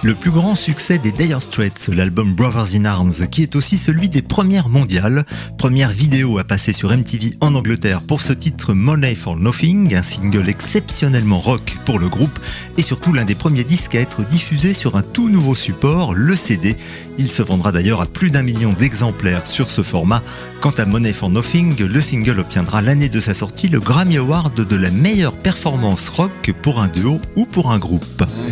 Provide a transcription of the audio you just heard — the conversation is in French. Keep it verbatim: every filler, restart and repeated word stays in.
Le plus grand succès des Dire Straits, l'album Brothers in Arms, qui est aussi celui des premières mondiales. Première vidéo à passer sur M T V en Angleterre pour ce titre Money for Nothing, un single exceptionnellement rock pour le groupe et surtout l'un des premiers disques à être diffusé sur un tout nouveau support, le C D. Il se vendra d'ailleurs à plus d'un million d'exemplaires sur ce format. Quant à Money for Nothing, le single obtiendra l'année de sa sortie le Grammy Award de la meilleure performance rock pour un duo ou pour un groupe.